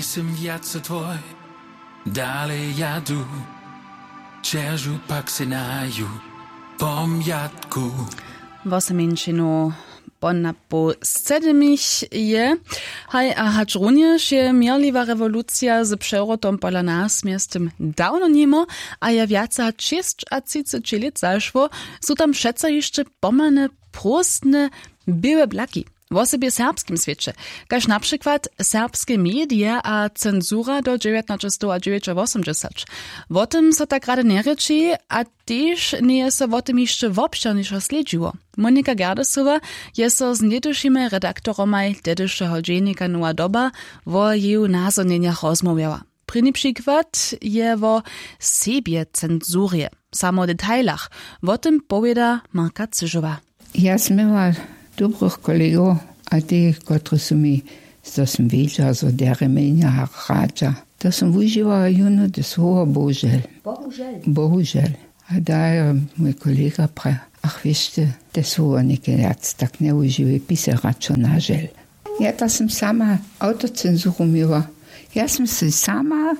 Jestem wiace tvoj, dalej jadu, čeržu pak se naju, pomjatku. Woseminčinu ponna po scedemich je, haj a hacz również je mierliwa rewolucja z przewrotom pola nas miastem dawno nimo, a ja wiaca 6 lat zaszło, są tam przeca jeszcze pomane, prostne, białe blaki. W osobie serbskim świecie, każ na przykład serbskie media a cenzura do 1980. O tym so tak rady nie reči, a też nie so o tym jeszcze wobszczerniszo sledziło. Monika Gerdesowa je so z niedyšimi redaktoromaj tedyšeho dziennika Nowa Doba o jej nazornieniach rozmawiała. Prynny przykład je o sobie cenzurie, samo detailach. O tym powiada Marka Cyżowa. Ja miała dobrych kolegów, a tych, którzy są mi, to są wiedział, że dere mnie radza. To są używała juno do słowa Bohužel. Bohužel. A daje mój kolega pre, ach wieszcie, te słowa niekielac tak nie używa, pisał radzo na żel. Ja to sam sama autocenzuru miała. Ja sam się sama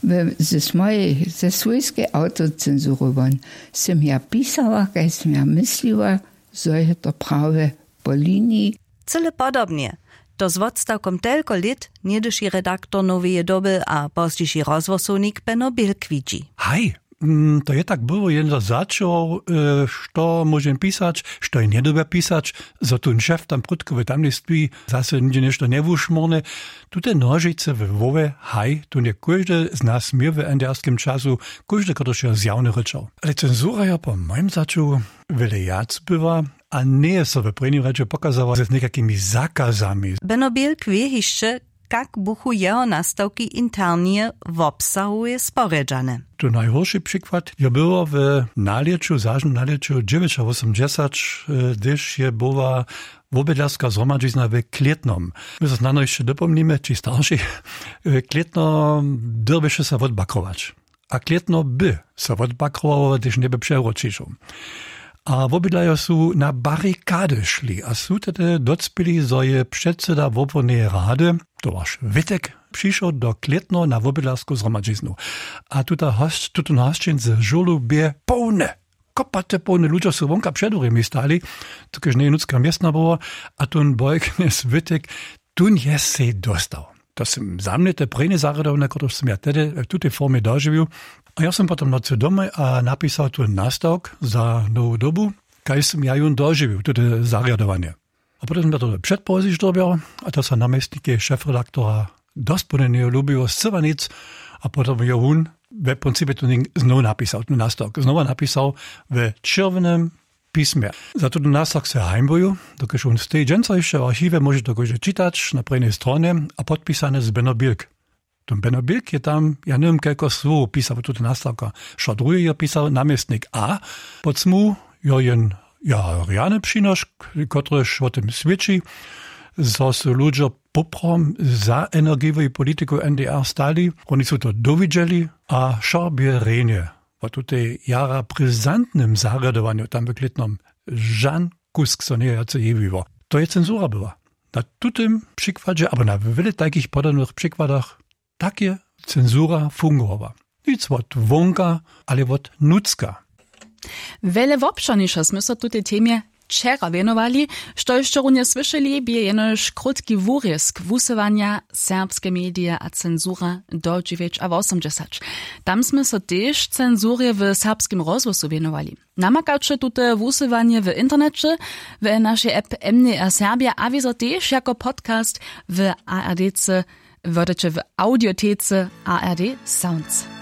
ze swojskiej autocenzurowan sam ja pisała, kaj sam ja myśliła, że je to prawe po linii. Cyle podobnie. To z odstawkom telko lit niedyši redaktor Nowej Doby a pozdziši rozwosownik Benno Bilk widzi. Hej, to je tak było jedno zaczął, što możem pisać, što je nie dobre pisać, za ten szef tam prudkowy tam nie stoi, zase nigdzie nešto nevúšmorne. Tute nožice w Wowe, hej, tu nie każdy z nas mir w NDR-skim czasu, każdy, kto się zjawny ryczał. Ale cenzura ja po moim zaczął wiele jac bywa, a nie so w prvním reče pokazała z nekakými zákazami. Benno Bilk wie jeszcze, jak buchu jeho nastawki internie obsahuje sporedzane. To najhorszy przykład je było w zażnym nalieczu 1980, gdyż je była wobydlarska zhromadźizna w Kletnom. My się znano jeszcze dopomnimy, ci starsi, Kletno dyrby się se odbakrować. A Kletno by se odbakrowało, gdyż nie by przewróciło. A wobydlajo su na barykady szli, a su tedy docpili, zo je předseda Wobornej rady, to waš Witek, přišel do Kletno na wobydlarsku zhromadźiznu. A tutun hosćin z žolubie pełne, kopate pełne, ludzie su vonka předurimi stali, tukež nie nucka miestna było, a tun bojknes Witek, tun je se dostał. To sam za mnie te prejne zaradovne, które sam ja tedy v tutej formie doživił. A ja som potom nocy domy a napisał tu nastavok za Novú Dobu, kaj som ja jun doživił, tute zariadovanie. A potom som to předpozič dobiał, a to sa namestnike šefredaktora dost podene lubiło z Cywanic, a potom ja hun v principe tu znovu napisał, tu nastavok. Znova napisał w červenom písme. Za to nastavok se heimboju, dokež on z tej dženca ešte v archíve môže to kože čítať na prvnej strane a podpísané z Benno Bilk. Tom Benno Bilk je tam, ja neviem, koľko slov písal tuto nastavka. Šo druhý je písal námestnik A, pod smu je jen riane přinoš, ktorýž o tom svedčí, zo sú ľudia poprom za energiovú politiku NDR stali, oni sú to dovideli a šo by rejne. O tutej jara prezentnym zaradowaniu tam w Kletnom żan kusk so nie jace jewiło. To je cenzura była. Na tutym przykładzie, albo na wiele takich podobnych przykładach, takie cenzura fungowała. Nic od wonka, ale od nucka. Wiele wobszczerniszo sme so tutej temie wczera wienowali, što jeszcze również słyszeli, bie jenoż krótki wurys wusywania serbskie media a cenzura do 1980. Tam sme so też cenzurie w serbskim rozwoju wienowali. Namakacze tute wusywanie w internecie, w naszej app MDR Serbia, a wieso też jako podcast w ARD-ce, w audiotece ARD Sounds.